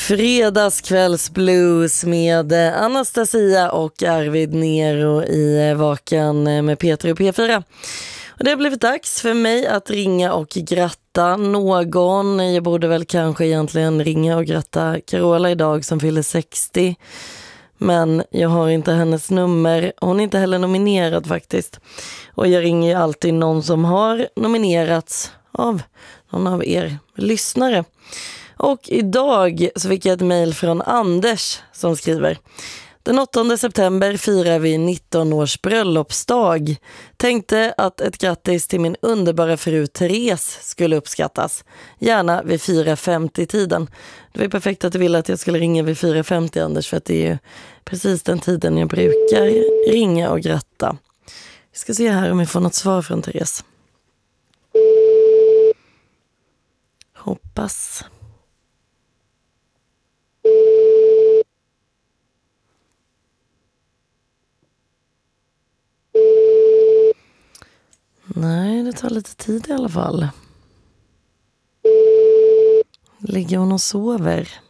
Fredagskvällsblues med Anastasia och Arvid Nero i Vakan med Peter och P4. Och det har blivit dags för mig att ringa och gratta någon. Jag borde väl kanske egentligen ringa och gratta Carola idag som fyller 60. Men jag har inte hennes nummer. Hon är inte heller nominerad faktiskt. Och jag ringer ju alltid någon som har nominerats av någon av er lyssnare. Och idag så fick jag ett mejl från Anders som skriver: Den 8 september firar vi 19 års bröllopsdag. Tänkte att ett grattis till min underbara fru Therese skulle uppskattas. Gärna vid 4:50-tiden. Det var perfekt att du ville att jag skulle ringa vid 4:50, Anders, för att det är ju precis den tiden jag brukar ringa och gratta. Vi ska se här om vi får något svar från Therese. Hoppas. Nej, det tar lite tid i alla fall. Ligger hon och sover?